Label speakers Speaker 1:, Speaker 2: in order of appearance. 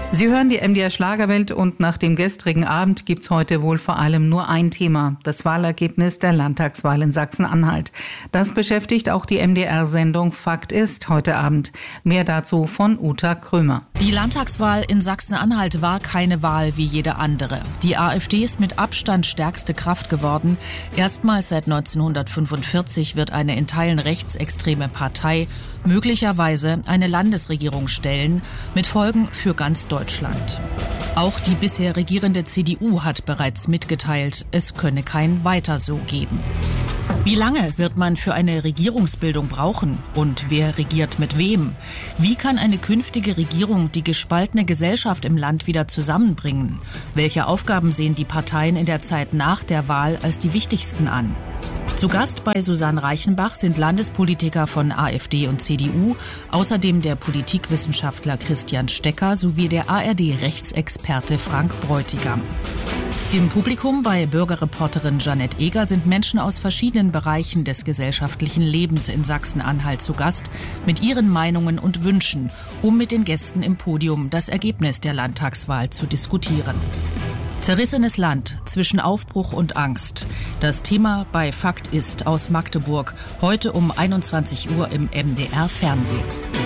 Speaker 1: Sie hören die MDR Schlagerwelt und nach dem gestrigen Abend gibt's heute wohl vor allem nur ein Thema, das Wahlergebnis der Landtagswahl in Sachsen-Anhalt. Das beschäftigt auch die MDR-Sendung Fakt ist heute Abend. Mehr dazu von Uta Krömer.
Speaker 2: Die Landtagswahl in Sachsen-Anhalt war keine Wahl wie jede andere. Die AfD ist mit Abstand stärkste Kraft geworden. Erstmals seit 1945 wird eine in Teilen rechtsextreme Partei möglicherweise eine Landesregierung stellen, mit Folgen für ganz Deutschland. Auch die bisher regierende CDU hat bereits mitgeteilt, es könne kein Weiter so geben. Wie lange wird man für eine Regierungsbildung brauchen? Und wer regiert mit wem? Wie kann eine künftige Regierung die gespaltene Gesellschaft im Land wieder zusammenbringen? Welche Aufgaben sehen die Parteien in der Zeit nach der Wahl als die wichtigsten an? Zu Gast bei Susanne Reichenbach sind Landespolitiker von AfD und CDU, außerdem der Politikwissenschaftler Christian Stecker sowie der ARD-Rechtsexperte Frank Bräutigam. Im Publikum bei Bürgerreporterin Janette Eger sind Menschen aus verschiedenen Bereichen des gesellschaftlichen Lebens in Sachsen-Anhalt zu Gast mit ihren Meinungen und Wünschen, um mit den Gästen im Podium das Ergebnis der Landtagswahl zu diskutieren. Zerrissenes Land zwischen Aufbruch und Angst. Das Thema bei Fakt ist aus Magdeburg. Heute um 21 Uhr im MDR Fernsehen.